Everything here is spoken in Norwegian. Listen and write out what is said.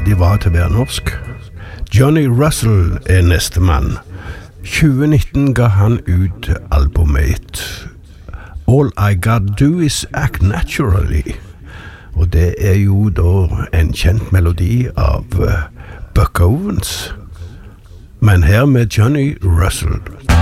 de var til å være norsk. Johnny Russell neste mann. 2019 ga han ut albumet All I Gotta Do Is Act Naturally. Og det jo da en kjent melodi av Buck Owens. Men her med Johnny Russell.